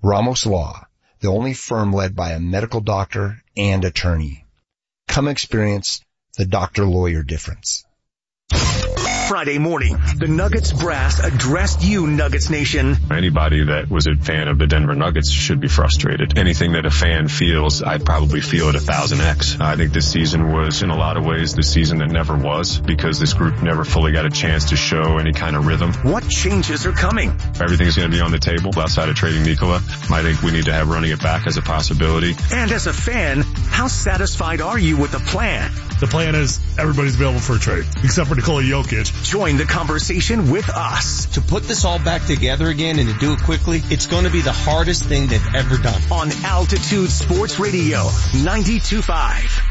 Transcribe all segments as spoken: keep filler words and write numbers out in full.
Ramos Law, the only firm led by a medical doctor and attorney. Come experience the doctor-lawyer difference. Friday morning, the Nuggets brass addressed you, Nuggets Nation. Anybody that was a fan of the Denver Nuggets should be frustrated. Anything that a fan feels, I'd probably feel at a thousand X. I think this season was, in a lot of ways, the season that never was, because this group never fully got a chance to show any kind of rhythm. What changes are coming? Everything's going to be on the table outside of trading Nikola. I think we need to have running it back as a possibility. And as a fan, how satisfied are you with the plan? The plan is everybody's available for a trade, except for Nikola Jokic. Join the conversation with us. To put this all back together again and to do it quickly, it's going to be the hardest thing they've ever done. On Altitude Sports Radio, ninety-two point five.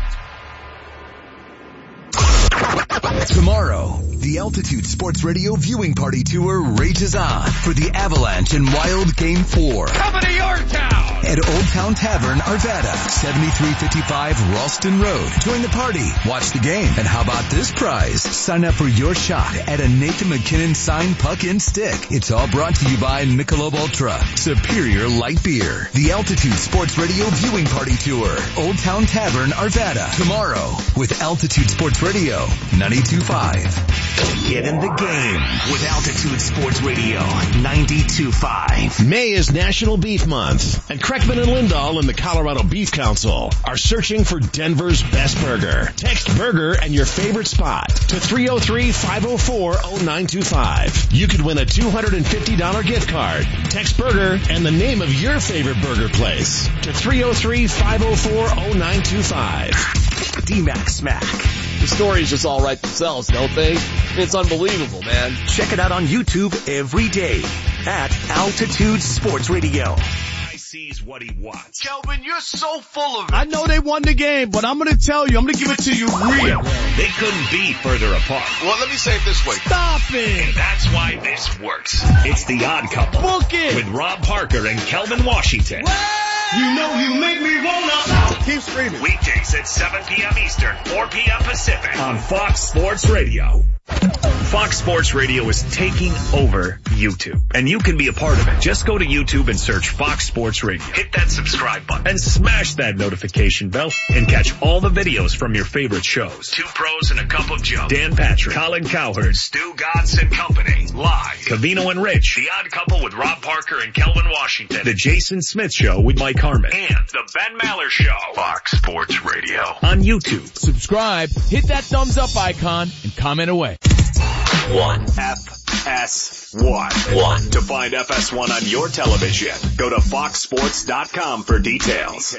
Tomorrow, the Altitude Sports Radio viewing party tour rages on for the Avalanche and Wild Game four. Coming to your town! At Old Town Tavern, Arvada, seventy-three fifty-five Ralston Road. Join the party, watch the game, and how about this prize? Sign up for your shot at a Nathan McKinnon signed puck and stick. It's all brought to you by Michelob Ultra, Superior Light Beer. The Altitude Sports Radio viewing party tour, Old Town Tavern, Arvada. Tomorrow, with Altitude Sports Radio, ninety-two point five. Get in the game with Altitude Sports Radio, ninety-two point five. May is National Beef Month, and Kreckman and Lindahl and the Colorado Beef Council are searching for Denver's best burger. Text burger and your favorite spot to three oh three, five oh four, oh nine two five. You could win a two hundred fifty dollars gift card. Text burger and the name of your favorite burger place to three oh three, five oh four, oh nine two five. D-Mac Smack. The stories just all write themselves, don't they? It's unbelievable, man. Check it out on YouTube every day at Altitude Sports Radio. He sees what he wants. Kelvin, you're so full of it. I know they won the game, but I'm going to tell you, I'm going to give it to you real. They couldn't be further apart. Well, let me say it this way. Stop it. And that's why this works. It's The Odd Couple. Book it. With Rob Parker and Kelvin Washington. What? You know you make me wanna. Keep screaming. Weekdays at seven p.m. Eastern, four p.m. Pacific on Fox Sports Radio. Fox Sports Radio is taking over YouTube, and you can be a part of it. Just go to YouTube and search Fox Sports Radio. Hit that subscribe button and smash that notification bell and catch all the videos from your favorite shows. Two Pros and a Cup of Joe. Dan Patrick, Colin Cowherd, Stu Godson and Company. Live. Cavino and Rich. The Odd Couple with Rob Parker and Kelvin Washington. The Jason Smith Show with Mike Harmon. And The Ben Maller Show. Fox Sports Radio. On YouTube. Subscribe, hit that thumbs up icon, and comment away. One. F S one. One. To find F S one on your television, go to fox sports dot com for details.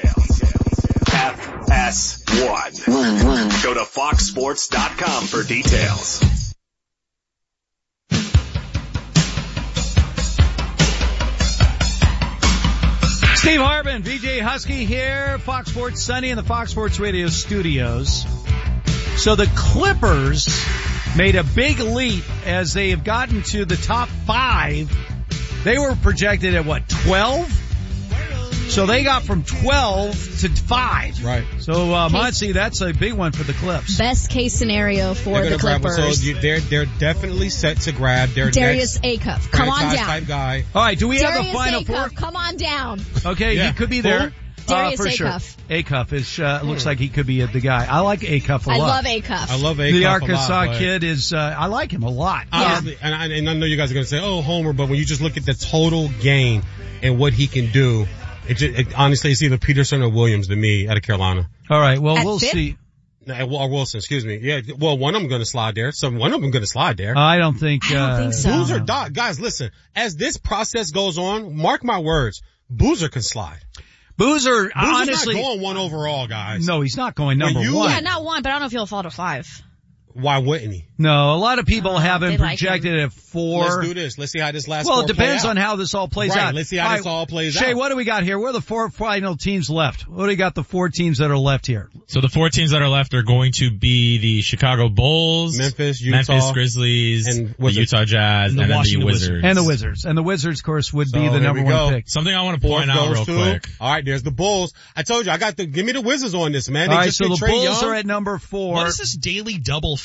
F S one. One, one. Go to fox sports dot com for details. Steve Harbin, V J Husky here, Fox Sports Sunny in the Fox Sports Radio studios. So the Clippers made a big leap as they have gotten to the top five. They were projected at what, twelve? So they got from twelve to five. Right. So, uh, Monty, that's a big one for the Clips. Best case scenario for the Clippers. Grab, so they're, they're definitely set to grab their Darius next Acuff. Come on down. Type guy. All right, do we Darius have the final Acuff, four? come on down. Okay, yeah. He could be there. Darius uh, for Acuff. Sure. Acuff is, uh, looks like he could be the guy. I like Acuff a I lot. love Acuff. I love Acuff The Arkansas a lot, kid is, uh, I like him a lot. Honestly, yeah. and, I, and I know you guys are going to say, oh, Homer, but when you just look at the total game and what he can do, it, just, it honestly, it's either Peterson or Williams to me out of Carolina. All right, well, At we'll fifth? see. Or Wilson, excuse me. Yeah, well, one of them going to slide there. So one of them going to slide there. I don't think. I don't uh, think so. Boozer, dog, guys, listen. As this process goes on, mark my words, Boozer can slide. Boozer, Boozer's honestly, not going one overall, guys. No, he's not going number you, one. Yeah, not one, but I don't know if he'll fall to five. Why wouldn't he? No, a lot of people uh, have him like projected him. at four. Let's do this. Let's see how this last Well, four it depends play on out. how this all plays right, out. Let's see how all this right, all plays Shay, out. Shay, what do we got here? What are the four final teams left? What do we got the four teams that are left here? So the four teams that are left are going to be the Chicago Bulls, Memphis, Utah, Memphis Grizzlies, and the Utah Jazz, and the, and then Washington the Wizards. Wizards. And the Wizards. And the Wizards, of course, would so be the number one pick. Something I want to point out real to, quick. All right, there's the Bulls. I told you, I got the, give me the Wizards on this, man. They all right, just so the Trae Bulls Young. are at number four. What is this daily double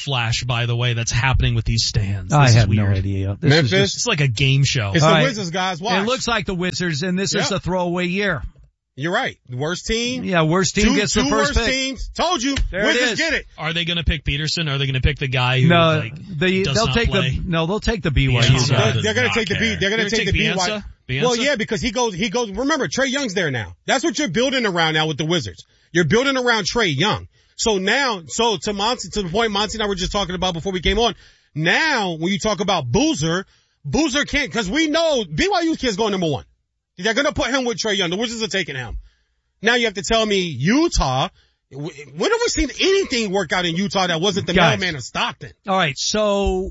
flash, by the way, that's happening with these stands. This I is have weird. no idea. This Memphis. is just, It's like a game show. It's All the right. Wizards, guys. Watch. it looks like the Wizards, and this Yep. is a throwaway year. You're right. Worst team. Yeah, worst team two, gets the two first worst pick. teams. Told you. There it Wizards is. get it. Are they going to pick Peterson? Or are they going to pick the guy who No, like the, does they'll not take play? the no, they'll take the B Y U Bielsa. guy. They're, does they're gonna not take the B. care. They're gonna You're take the take B Y. Bielsa? Bielsa? Well, yeah, because he goes. He goes. Remember, Trae Young's there now. That's what you're building around now with the Wizards. You're building around Trae Young. So now, so to Monty, to the point Monty and I were just talking about before we came on. Now, when you talk about Boozer, Boozer can't, because we know B Y U kids going number one. They're gonna put him with Trae Young. The Wizards are taking him. Now you have to tell me Utah. When have we seen anything work out in Utah that wasn't the Guys. mailman of Stockton? All right, so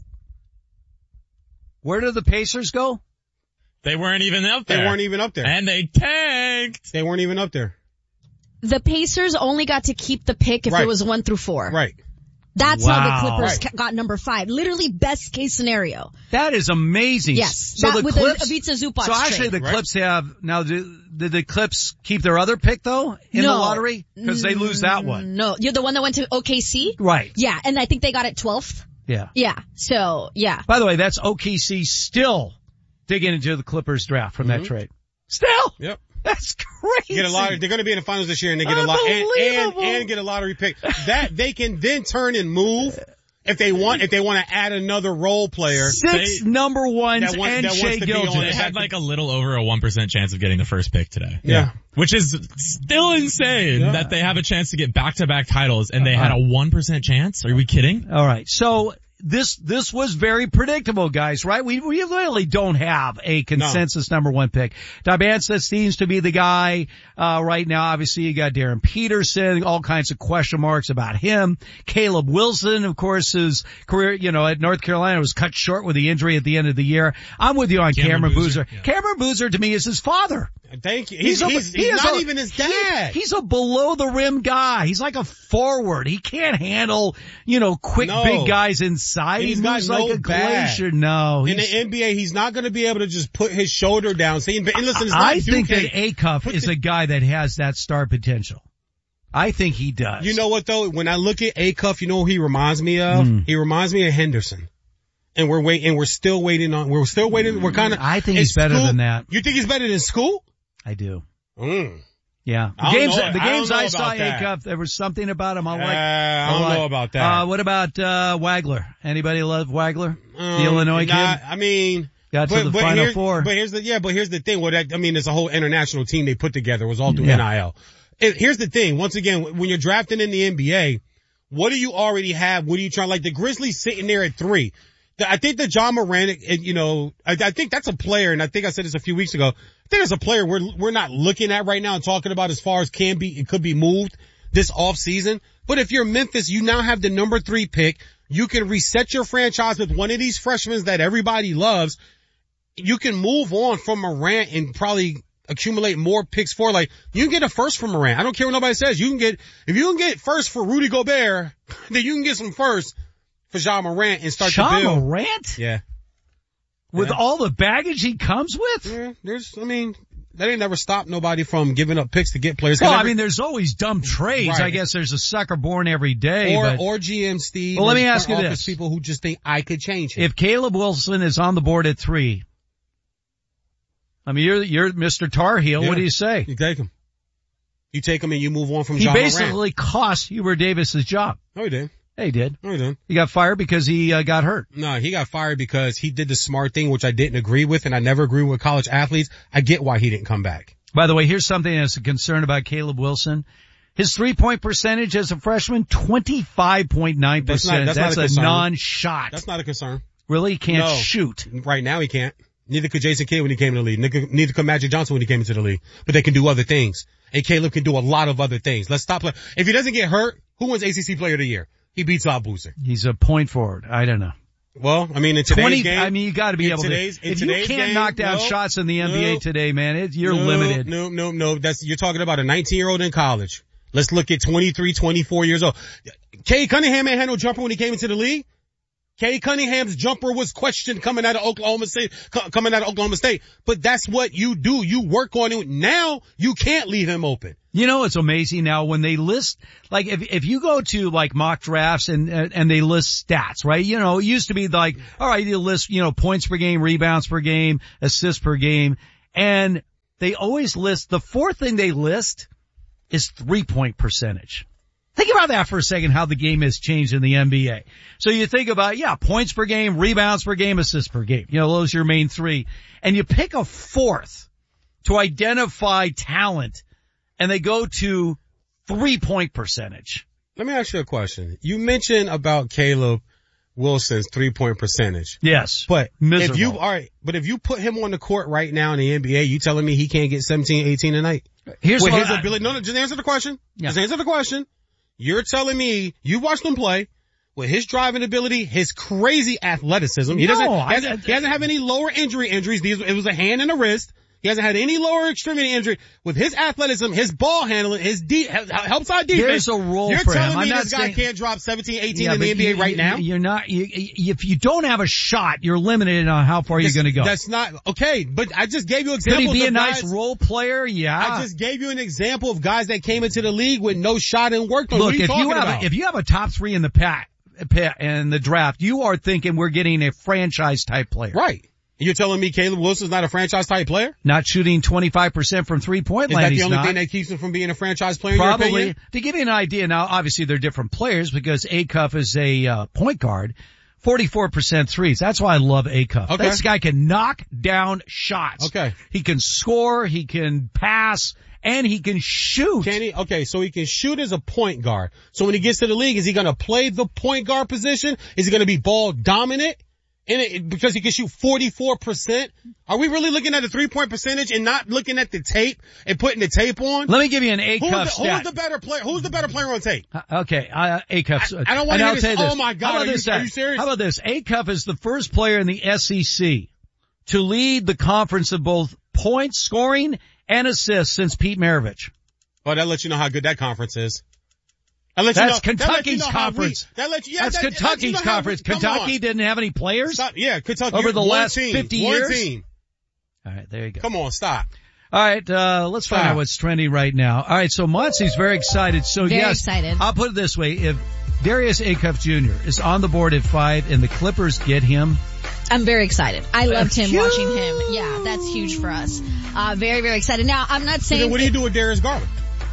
where did the Pacers go? They weren't even up They there. weren't even up there. And they tanked. They weren't even up there. The Pacers only got to keep the pick if Right. it was one through four. Right. That's Wow. how the Clippers Right. ca- got number five. Literally best case scenario. That is amazing. Yes. So that the with Clips, the Ivica Zubac so actually trade. the Right. Clips have, now do, did the Clips keep their other pick though in No. the lottery? Because they lose that one. No, you're the one that went to O K C? Right. Yeah, and I think they got it twelfth. Yeah. Yeah, so, yeah. By the way, that's O K C still digging into the Clippers draft from that trade. Still. Yep. That's crazy. Get a lottery. They're going to be in the finals this year, and they get a lot and, and Unbelievable. and get a lottery pick. That they can then turn and move if they want. If they want to add another role player, Six they, number ones that want- and that Shea wants to be on Gilgeous. They it. had like a little over a one percent chance of getting the first pick today. Yeah. Which is still insane Yeah. that they have a chance to get back-to-back titles and they had a one percent chance. Are we kidding? All right. So this, this was very predictable, guys, right? We, we really don't have a consensus no. number one pick. Dibansa seems to be the guy, uh, right now. Obviously you got Darren Peterson, all kinds of question marks about him. Caleb Wilson, of course, his career, you know, at North Carolina was cut short with the injury at the end of the year. I'm with you on Cameron, Cameron Boozer. Boozer. Yeah. Cameron Boozer to me is his father. Thank you. He's, he's, a, he's, he's he not a, even his dad. He, he's a below the rim guy. He's like a forward. He can't handle, you know, quick no. big guys inside. He's he moves got no like a bag. glacier. No. In the N B A, he's not going to be able to just put his shoulder down. See, and listen, it's not I think Duke. that Acuff is the, a guy that has that star potential. I think he does. You know what though? When I look at Acuff, you know who he reminds me of? Mm. He reminds me of Henderson. And we're waiting, and we're still waiting on, we're still waiting, we're kind of. I think he's better school, than that. You think he's better than School? I do. Mm. Yeah. The I games, know, the games I, I saw that. Acuff, there was something about him I like. Uh, I don't like. know about that. Uh, what about, uh, Wagler? Anybody love Wagler? Um, the Illinois not, kid? I mean. Got to but, the but Final here, Four. But here's the, yeah, but here's the thing. Well, that, I mean, it's a whole international team they put together. It was all through yeah. N I L. It, here's the thing. Once again, when you're drafting in the N B A, what do you already have? What are you trying, like the Grizzlies sitting there at three. I think that John Moran, you know, I, I think that's a player, and I think I said this a few weeks ago. I think there's a player we're we're not looking at right now and talking about as far as can be, it could be moved this off season. But if you're Memphis, you now have the number three pick. You can reset your franchise with one of these freshmen that everybody loves. You can move on from Morant and probably accumulate more picks for, like, you can get a first from Morant. I don't care what nobody says. You can get, if you can get first for Rudy Gobert, then you can get some first for Ja Morant and start Ja to build. Morant? Yeah. With yeah. all the baggage he comes with? Yeah, there's, I mean, that ain't never stopped nobody from giving up picks to get players. Well, every, I mean, there's always dumb trades. Right. I guess there's a sucker born every day. Or, but, or G M Steve. Well, let me ask you this. People who just think I could change him. If Caleb Wilson is on the board at three, I mean, you're, you're Mister Tar Heel. Yeah. What do you say? You take him. You take him and you move on from He Ja basically Morant. cost Hubert Davis's job. No, he did. Yeah, he did. No, he didn't. He got fired because he uh, got hurt. No, he got fired because he did the smart thing, which I didn't agree with, and I never agree with college athletes. I get why he didn't come back. By the way, here's something that's a concern about Caleb Wilson. His three-point percentage as a freshman, twenty-five point nine percent. That's, not, that's, that's not a, a non-shot. That's not a concern. Really? He can't no. shoot. Right now he can't. Neither could Jason Kidd when he came in the league. Neither, neither could Magic Johnson when he came into the league. But they can do other things. And Caleb can do a lot of other things. Let's stop playing. If he doesn't get hurt, who wins A C C Player of the Year? He beats Bob Boozer. He's a point forward. I don't know. Well, I mean, in today's twenty, game. I mean, you gotta be able today's, to. If you can't game, knock down no, shots in the N B A no, today, man, it, you're no, limited. No, no, no. That's, you're talking about a nineteen year old in college. Let's look at twenty-three, twenty-four years old. Cade Cunningham ain't had no jumper when he came into the league. Cade Cunningham's jumper was questioned coming out of Oklahoma State, coming out of Oklahoma State. But that's what you do. You work on it. Now you can't leave him open. You know, it's amazing now when they list, like if, if you go to like mock drafts and, and they list stats, right? You know, it used to be like, all right, you list, you know, points per game, rebounds per game, assists per game. And they always list, the fourth thing they list is three point percentage. Think about that for a second, how the game has changed in the N B A. So you think about, yeah, points per game, rebounds per game, assists per game. You know, those are your main three. And you pick a fourth to identify talent, and they go to three-point percentage. Let me ask you a question. You mentioned about Caleb Wilson's three-point percentage. Yes. But miserable. if you, all right, but if you put him on the court right now in the N B A, you telling me he can't get seventeen, eighteen a night? Here's With what his I, ability. No, no, just answer the question. Yeah. Just answer the question. You're telling me you watched him play with his driving ability, his crazy athleticism. He No, doesn't, I- he, hasn't he hasn't have any lower injury injuries. These, it was a hand and a wrist. He hasn't had any lower extremity injury. With his athleticism, his ball handling, his de- help side defense. There's a role You're for telling him. I'm me not this guy saying- can't drop seventeen, eighteen yeah, in the but N B A you, right now? You're not, you, you, if you don't have a shot, you're limited on how far This- you're going to go. That's not, okay, but I just gave you Could examples he be of a nice guys, role player? Yeah. I just gave you an example of guys that came into the league with no shot and worked on. Look, what are you if talking you have about? a, if you have a top three in the pack, in the draft, you are thinking we're getting a franchise type player. Right. You're telling me Caleb Wilson's not a franchise type player? Not shooting twenty-five percent from three point Is land. that the he's only not. thing that keeps him from being a franchise player in your Probably. opinion? To give you an idea, now obviously they're different players because Acuff is a uh, point guard, forty-four percent threes. That's why I love Acuff. Okay. This guy can knock down shots. Okay. He can score, he can pass, and he can shoot. Can he? Okay, so he can shoot as a point guard. So when he gets to the league, is he going to play the point guard position? Is he going to be ball dominant? In it, because he can shoot forty-four percent? Are we really looking at the three-point percentage and not looking at the tape and putting the tape on? Let me give you an Acuff Who's the, stat. who's the better player? Who's the better player on tape? Uh, okay, uh, Acuff. I, I don't want and to I'll hear tell this. you this. Oh my God, How about are, this, you, uh, are you serious? How about this? Acuff is the first player in the S E C to lead the conference of both points, scoring, and assists since Pete Maravich. Oh, that lets you know how good that conference is. That lets That's you know, that lets you Kentucky's know how conference. We, that lets you, yeah, That's that, Kentucky's that lets you know how conference. we, come Kentucky on. didn't have any players? Stop. Yeah, Kentucky. Over the one last team, fifty one years? Team. All right, there you go. Come on, stop. All right, uh, let's find Stop. out what's trending right now. All right, so Muncie's very excited. So Very yes, excited. I'll put it this way. If Darius Acuff Junior is on the board at five and the Clippers get him, I'm very excited. I loved him huge. watching him. Yeah, that's huge for us. Uh, very, very excited. Now, I'm not So saying. then what do you do with Darius Garland?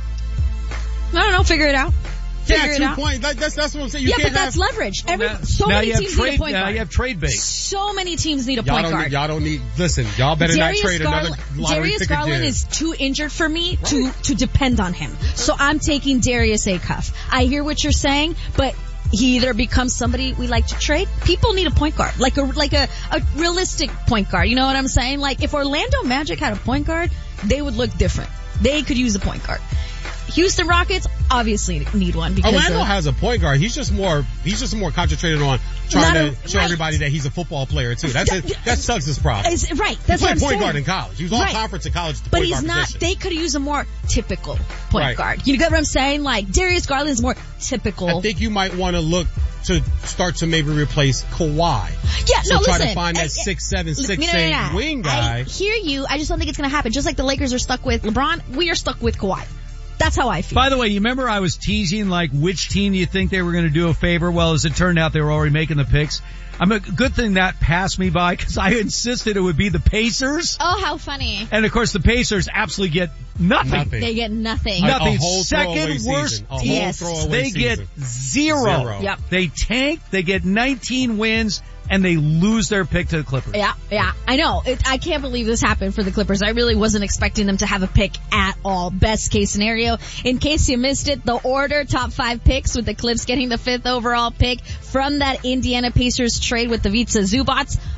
I don't know. Figure it out. Figure Yeah, it two out. points. That, that's that's what I'm saying. You yeah, can't but that's have, leverage. Every now, so now many you have teams trade, need a point now guard. you have trade bait. So many teams need a y'all point don't guard. need, y'all don't need. Listen, y'all better Darius not trade Garland, another lottery Darius ticket. Garland there. is too injured for me to to depend on him. So I'm taking Darius Acuff. I hear what you're saying, but he either becomes somebody we like to trade. People need a point guard, like a like a, a realistic point guard. You know what I'm saying? Like if Orlando Magic had a point guard, they would look different. They could use a point guard. Houston Rockets obviously need one because Orlando of, has a point guard. He's just more. He's just more concentrated on trying Not to a- show right. everybody that he's a football player too. That's it. That's Suggs' problem. Is, right, that's he what played I'm point saying. guard in college. He was all Right. conference in college. At the But point he's guard not, position. they could use a more typical point Right. guard. You get what I'm saying? Like, Darius Garland is more typical. I think you might want to look to start to maybe replace Kawhi. Yeah, so no, try listen. to find I- that six seven, I- six no, no, eight no, no. wing guy. I hear you. I just don't think it's going to happen. Just like the Lakers are stuck with LeBron, we are stuck with Kawhi. That's how I feel. By the way, you remember I was teasing like which team do you think they were going to do a favor? Well, as it turned out, they were already making the picks. I'm a good thing that passed me by because I insisted it would be the Pacers. Oh, how funny. And of course the Pacers absolutely get nothing. Nothing. They get nothing. A- a Nothing. whole Second throwaway worst season. A whole team. Yes. throwaway They season. get zero. Zero. Yep. They tank. They get nineteen wins and they lose their pick to the Clippers. Yeah, yeah, I know. It, I can't believe this happened for the Clippers. I really wasn't expecting them to have a pick at all. Best case scenario. In case you missed it, the order, top five picks with the Clips getting the fifth overall pick from that Indiana Pacers trade with the Vitsa Zubats.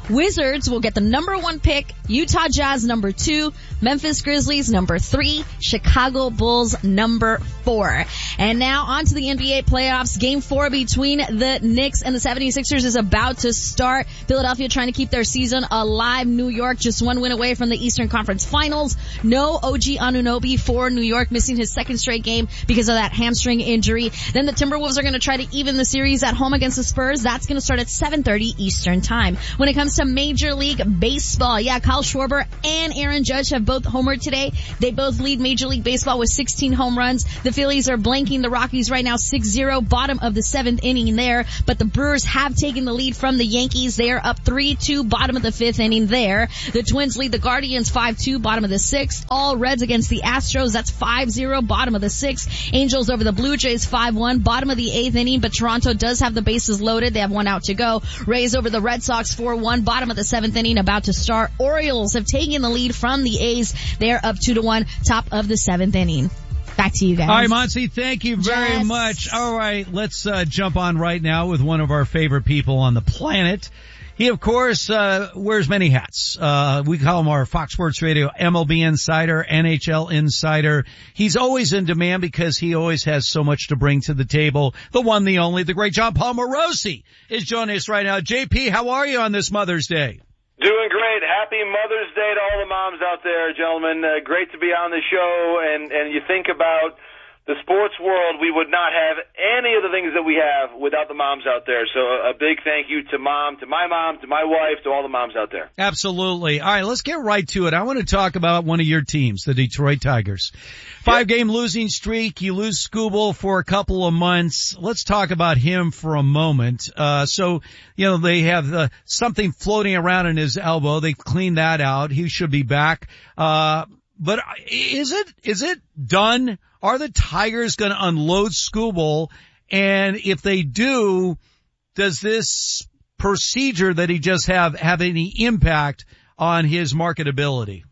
Wizards will get the number one pick, Utah Jazz number two, Memphis Grizzlies number three, Chicago Bulls number four. And now on to the N B A playoffs. Game four between the Knicks and the seventy-sixers is about to start. Philadelphia trying to keep their season alive. New York just one win away from the Eastern Conference Finals. No O G Anunoby for New York, missing his second straight game because of that hamstring injury. Then the Timberwolves are going to try to even the series at home against the Spurs. That's going to start at seven thirty Eastern Time. When it comes to Major League Baseball, yeah, Kyle Schwarber and Aaron Judge have both homered today. They both lead Major League Baseball with sixteen home runs. The Phillies are blanking the Rockies right now six zero, bottom of the seventh inning there. But the Brewers have taken the lead from the Yankees. They are up three two, bottom of the fifth inning there. The Twins lead the Guardians five two, bottom of the sixth. All Reds against the Astros, that's five zero, bottom of the sixth. Angels over the Blue Jays five one, bottom of the eighth inning, but Toronto does have the bases loaded. They have one out to go. Rays over the Red Sox four one, bottom of the seventh inning, about to start. Orioles have taken the lead from the A's. They're up two to one, top of the seventh inning. Back to you guys. All right, Monty, thank you very yes. much. All right, let's uh, jump on right now with one of our favorite people on the planet. He, of course, uh, wears many hats. Uh, we call him our Fox Sports Radio M L B insider, N H L insider. He's always in demand because he always has so much to bring to the table. The one, the only, the great John Paul Morosi is joining us right now. J P, how are you on this Mother's Day? Doing great. Happy Mother's Day to all the moms out there, gentlemen. Uh, great to be on the show. And, and you think about the sports world, we would not have any of the things that we have without the moms out there. So a big thank you to mom, to my mom, to my wife, to all the moms out there. Absolutely. All right, let's get right to it. I want to talk about one of your teams, the Detroit Tigers. Five-game losing streak. You lose Skubal for a couple of months. Let's talk about him for a moment. Uh, so, you know, they have uh, something floating around in his elbow. They've cleaned that out. He should be back. Uh, but is it, is it done? Are the Tigers going to unload Skubal? And if they do, does this procedure that he just have have any impact on his marketability?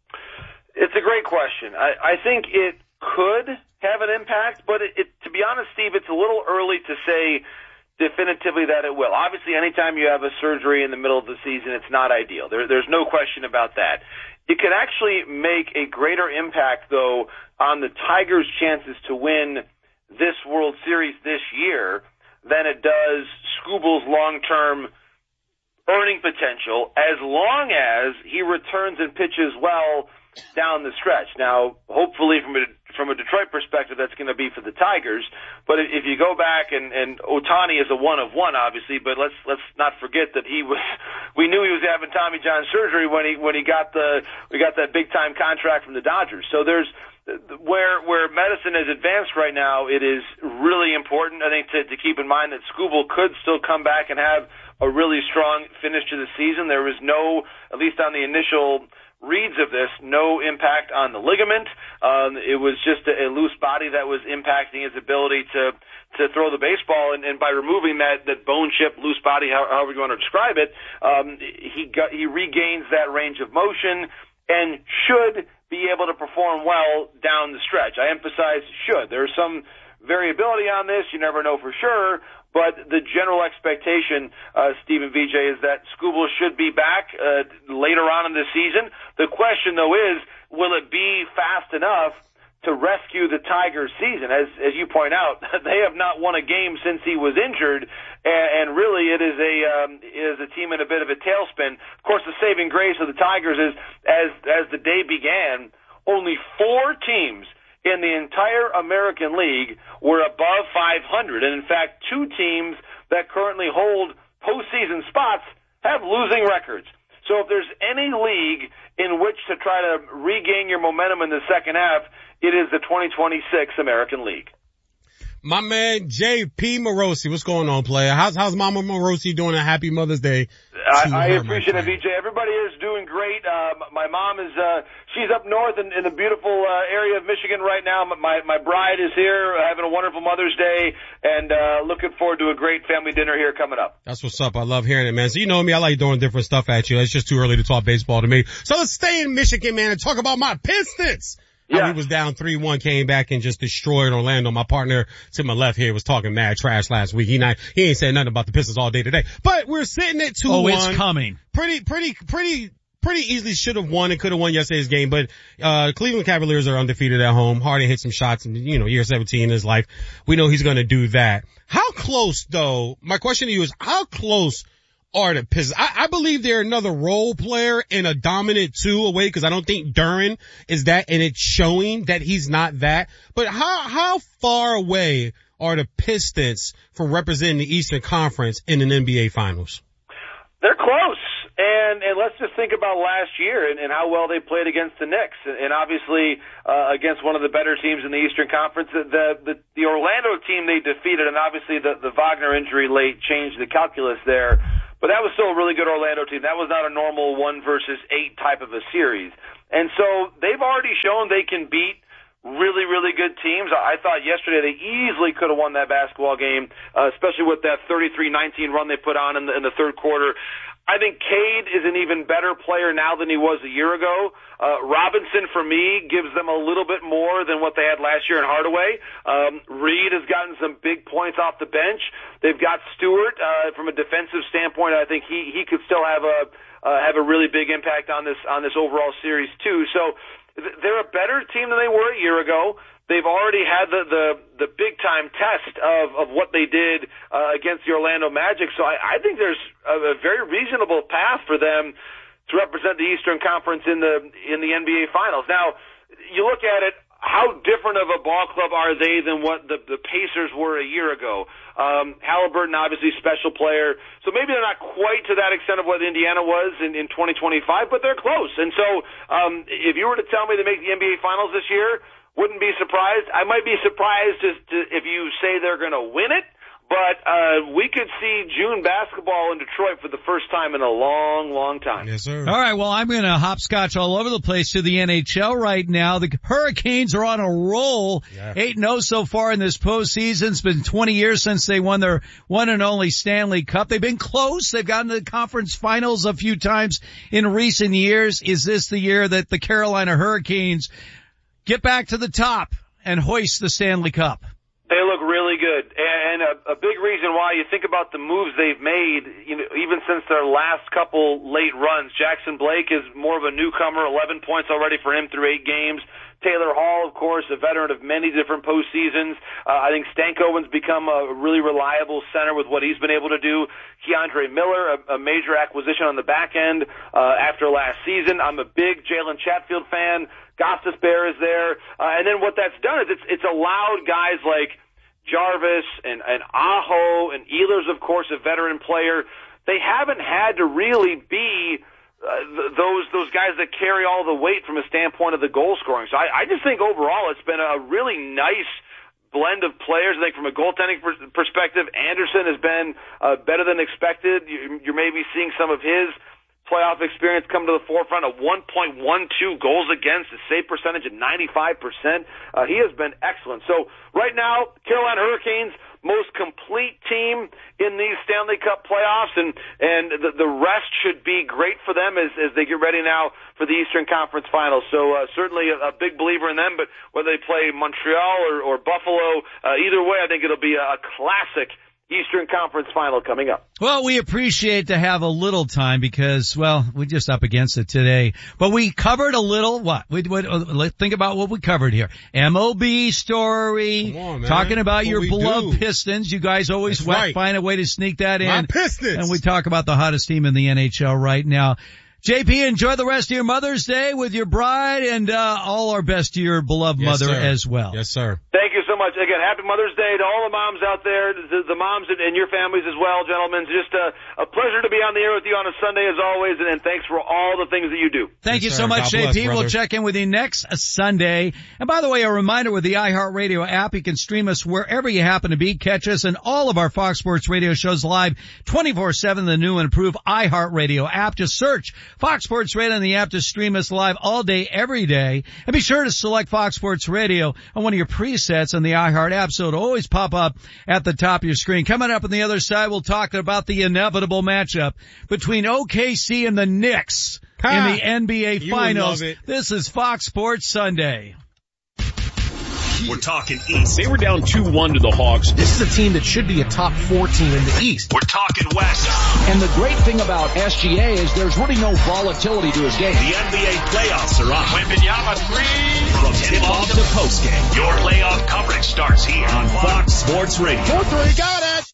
It's a great question. I, I think it could have an impact, but it, it, to be honest, Steve, it's a little early to say definitively that it will. Obviously, anytime you have a surgery in the middle of the season, it's not ideal. There, there's no question about that. It can actually make a greater impact, though, on the Tigers' chances to win this World Series this year than it does Skubal's long-term earning potential, as long as he returns and pitches well down the stretch. Now, hopefully from a, from a Detroit perspective, that's going to be for the Tigers. But if you go back, and, and Ohtani is a one of one, obviously, but let's let's not forget that he was. We knew he was having Tommy John surgery when he when he got the we got that big time contract from the Dodgers. So there's where where medicine is advanced right now. It is really important, I think, to, to keep in mind that Skubal could still come back and have a really strong finish to the season. There was no, at least on the initial reads of this, no impact on the ligament. Um, it was just a, a loose body that was impacting his ability to to throw the baseball, and, and by removing that, that bone chip, loose body, however you want to describe it, um, he got, he regains that range of motion and should be able to perform well down the stretch. I emphasize should. There's some variability on this. You never know for sure. But the general expectation, uh, Stephen V J, is that Skubal should be back uh, later on in the season. The question, though, is will it be fast enough to rescue the Tigers' season? As as you point out, they have not won a game since he was injured, and, and really it is a um, is a team in a bit of a tailspin. Of course, the saving grace of the Tigers is as as the day began, only four teams in the entire American League were above five hundred. And in fact, two teams that currently hold postseason spots have losing records. So if there's any league in which to try to regain your momentum in the second half, it is the twenty twenty-six American League. My man J P Morosi, what's going on, player? How's how's Mama Morosi doing? A happy Mother's Day. I, I appreciate it, V J. Everybody is doing great. Uh, my mom is uh, she's up north in, in the beautiful uh, area of Michigan right now. My my bride is here, having a wonderful Mother's Day, and uh, looking forward to a great family dinner here coming up. That's what's up. I love hearing it, man. So you know me, I like throwing different stuff at you. It's just too early to talk baseball to me. So let's stay in Michigan, man, and talk about my Pistons. How Yeah. he was down three one, came back and just destroyed Orlando. My partner to my left here was talking mad trash last week. He not, he ain't said nothing about the Pistons all day today. But we're sitting at two one. Oh, it's coming. Pretty, pretty, pretty, pretty easily should have won and could have won yesterday's game. But, uh, Cleveland Cavaliers are undefeated at home. Harden hit some shots in, you know, year seventeen in his life. We know he's going to do that. How close though, my question to you is how close are the Pistons? I, I believe they're another role player and a dominant two away because I don't think Duren is that, and it's showing that he's not that. But how how far away are the Pistons from representing the Eastern Conference in an N B A Finals? They're close. And, and let's just think about last year and, and how well they played against the Knicks, and, and obviously uh, against one of the better teams in the Eastern Conference. The, the the Orlando team they defeated, and obviously the, the Wagner injury late changed the calculus there. But that was still a really good Orlando team. That was not a normal one versus eight type of a series. And so they've already shown they can beat really, really good teams. I thought yesterday they easily could have won that basketball game, uh, especially with that thirty-three nineteen run they put on in the, in the third quarter. I think Cade is an even better player now than he was a year ago. Uh, Robinson, for me, gives them a little bit more than what they had last year in Hardaway. Um, Reed has gotten some big points off the bench. They've got Stewart, uh, from a defensive standpoint. I think he, he could still have a, uh, have a really big impact on this, on this overall series too. So th- they're a better team than they were a year ago. They've already had the, the, the big time test of, of what they did, uh, against the Orlando Magic. So I, I think there's a, a very reasonable path for them to represent the Eastern Conference in the, in the N B A Finals. Now, you look at it, how different of a ball club are they than what the, the Pacers were a year ago? Um, Halliburton, obviously special player. So maybe they're not quite to that extent of what Indiana was in, in twenty twenty-five, but they're close. And so, um, if you were to tell me to make the N B A Finals this year, wouldn't be surprised. I might be surprised as to if you say they're going to win it, but uh we could see June basketball in Detroit for the first time in a long, long time. Yes, sir. All right, well, I'm going to hopscotch all over the place to the N H L right now. The Hurricanes are on a roll, Yeah. eight and oh so far in this postseason. It's been twenty years since they won their one and only Stanley Cup. They've been close. They've gotten to the conference finals a few times in recent years. Is this the year that the Carolina Hurricanes get back to the top and hoist the Stanley Cup? They look really good, and a, a big reason why you think about the moves they've made, you know, even since their last couple late runs. Jackson Blake is more of a newcomer, eleven points already for him through eight games. Taylor Hall, of course, a veteran of many different postseasons. Uh, I think Stankoven's become a really reliable center with what he's been able to do. Keandre Miller, a, a major acquisition on the back end uh, after last season. I'm a big Jalen Chatfield fan. Gostis Bear is there. Uh, and then what that's done is it's, it's allowed guys like Jarvis and, and Aho and Ehlers, of course, a veteran player. They haven't had to really be uh, th- those those guys that carry all the weight from a standpoint of the goal scoring. So I, I just think overall it's been a really nice blend of players. I think from a goaltending per- perspective, Anderson has been uh, better than expected. You, you're maybe seeing some of his playoff experience come to the forefront of one point one two goals against, a save percentage of ninety-five percent. Uh, he has been excellent. So right now, Carolina Hurricanes, most complete team in these Stanley Cup playoffs, and, and the, the rest should be great for them as, as they get ready now for the Eastern Conference Finals. So uh, certainly a, a big believer in them, but whether they play Montreal or, or Buffalo, uh, either way, I think it'll be a, a classic Eastern Conference Final coming up. Well, we appreciate to have a little time because, well, we're just up against it today. But we covered a little, what? We, we, let's think about what we covered here. M O B story, Come on, man. talking about What your we beloved do. Pistons. You guys always That's wa- right. find a way to sneak that in. My Pistons. And we talk about the hottest team in the N H L right now. J P, enjoy the rest of your Mother's Day with your bride, and uh all our best to your beloved Yes, mother sir. as well. Yes, sir. Thank you so much. Again, happy Mother's Day to all the moms out there, the, the moms and, and your families as well, gentlemen. Just a, a pleasure to be on the air with you on a Sunday as always, and, and thanks for all the things that you do. Thank Yes, you sir. so much, God J P. bless, We'll brother. check in with you next Sunday. And by the way, a reminder with the iHeartRadio app, you can stream us wherever you happen to be. Catch us and all of our Fox Sports Radio shows live twenty-four seven, the new and improved iHeartRadio app. Just search Fox Sports Radio in the app to stream us live all day, every day. And be sure to select Fox Sports Radio on one of your presets on the iHeart app so it'll always pop up at the top of your screen. Coming up on the other side, we'll talk about the inevitable matchup between O K C and the Knicks Ha! in the N B A You would Finals. love it. This is Fox Sports Sunday. We're talking East. They were down two one to the Hawks. This is a team that should be a top four team in the East. We're talking West. And the great thing about S G A is there's really no volatility to his game. The N B A playoffs are on. Wembanyama three. From tip-off to postgame, your playoff coverage starts here on Fox Sports Radio. four three, got it!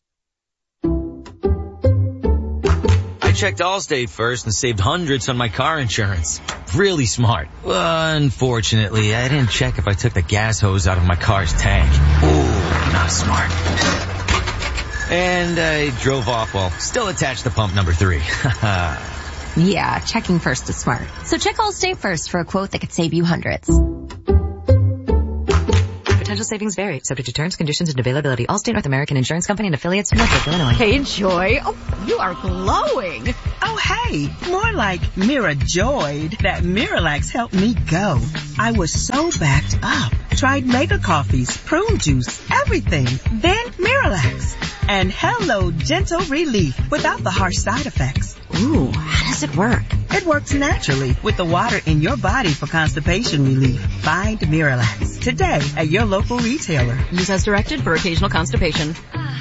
I checked Allstate first and saved hundreds on my car insurance. Really smart. Unfortunately, I didn't check if I took the gas hose out of my car's tank. Ooh, not smart. And I drove off while still attached to pump number three. Yeah, checking first is smart. So check Allstate first for a quote that could save you hundreds. Potential savings vary, subject to terms, conditions, and availability. Allstate North American Insurance Company and affiliates, Norfolk, Illinois. Hey, Joy. Oh, you are glowing. Oh, hey. More like Mira joyed that Miralax helped me go. I was so backed up. Tried mega coffees, prune juice, everything. Then Miralax. And hello, gentle relief without the harsh side effects. Ooh, how does it work? It works naturally with the water in your body for constipation relief. Find Miralax today at your local retailer. Use as directed for occasional constipation.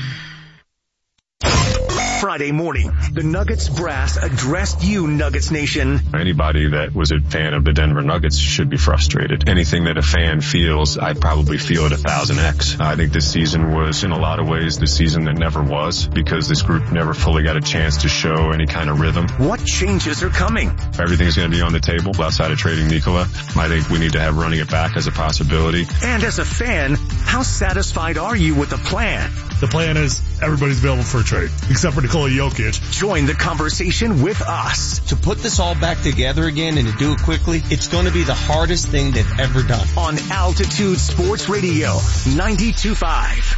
Friday morning, the Nuggets brass addressed you, Nuggets Nation. Anybody that was a fan of the Denver Nuggets should be frustrated. Anything that a fan feels, I probably feel it a thousand X. I think this season was, in a lot of ways, the season that never was, because this group never fully got a chance to show any kind of rhythm. What changes are coming? Everything's going to be on the table outside of trading Nikola. I think we need to have running it back as a possibility. And as a fan, how satisfied are you with the plan? The plan is everybody's available for a trade, except for Nikola Jokic. Join the conversation with us. To put this all back together again and to do it quickly, it's going to be the hardest thing they've ever done. On Altitude Sports Radio, ninety-two point five.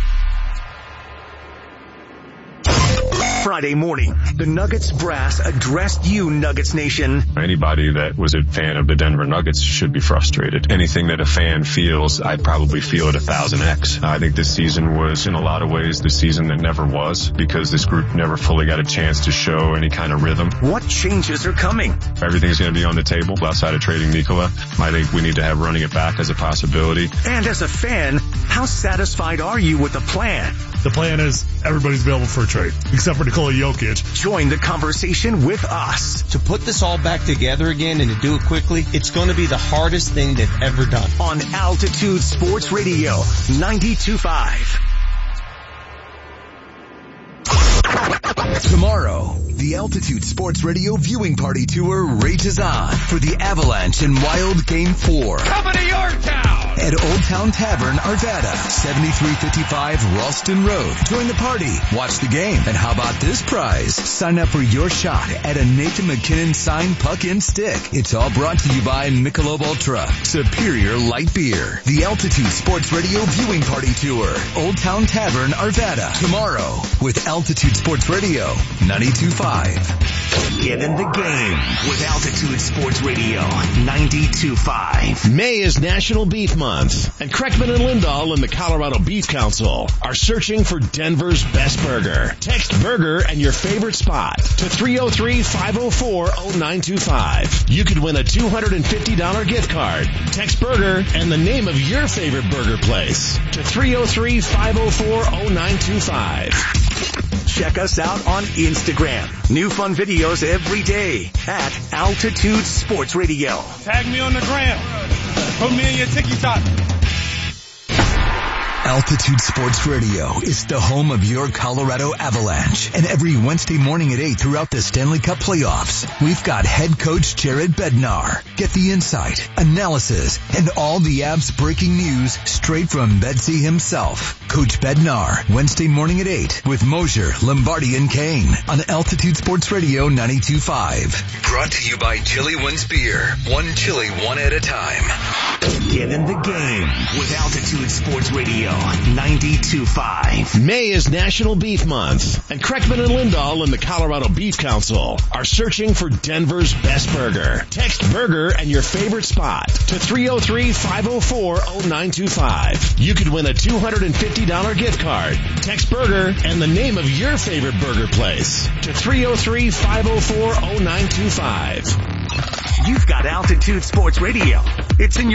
Friday morning, the Nuggets brass addressed you, Nuggets Nation. Anybody that was a fan of the Denver Nuggets should be frustrated. Anything that a fan feels, I probably feel it a thousand X. I think this season was, in a lot of ways, the season that never was, because this group never fully got a chance to show any kind of rhythm. What changes are coming? Everything's going to be on the table outside of trading Nikola. I think we need to have running it back as a possibility. And as a fan, how satisfied are you with the plan? The plan is everybody's available for a trade, except for Nikola Jokic. Join the conversation with us. To put this all back together again and to do it quickly, it's going to be the hardest thing they've ever done. On Altitude Sports Radio, ninety-two point five. Tomorrow, the Altitude Sports Radio viewing party tour rages on for the Avalanche and Wild Game four. Coming to your town! At Old Town Tavern, Arvada, seventy-three fifty-five Ralston Road. Join the party, watch the game, and how about this prize? Sign up for your shot at a Nathan McKinnon signed puck and stick. It's all brought to you by Michelob Ultra, Superior Light Beer. The Altitude Sports Radio viewing party tour, Old Town Tavern, Arvada. Tomorrow, with Altitude Sports Radio, ninety-two point five. Get in the game with Altitude Sports Radio, ninety-two point five. May is National Beef Month, and Kreckman and Lindahl and the Colorado Beef Council are searching for Denver's best burger. Text burger and your favorite spot to three oh three, five oh four, oh nine two five. You could win a two hundred fifty dollars gift card. Text burger and the name of your favorite burger place to three oh three, five oh four, oh nine two five. Check us out on Instagram. New fun videos every day at Altitude Sports Radio. Tag me on the gram. Put me in your TikTok. Altitude Sports Radio is the home of your Colorado Avalanche. And every Wednesday morning at eight throughout the Stanley Cup playoffs, we've got head coach Jared Bednar. Get the insight, analysis, and all the Avs breaking news straight from Bedsy himself. Coach Bednar, Wednesday morning at eight with Mosier, Lombardi, and Kane on Altitude Sports Radio ninety-two point five. Brought to you by Chili One's Beer. One chili, one at a time. Get in the game with Altitude Sports Radio, ninety-two point five. May is National Beef Month, and Kreckman and Lindahl and the Colorado Beef Council are searching for Denver's best burger. Text burger and your favorite spot to three oh three, five oh four, oh nine two five. You could win a two hundred fifty dollars gift card. Text burger and the name of your favorite burger place to three oh three, five oh four, oh nine two five. You've got Altitude Sports Radio. It's in your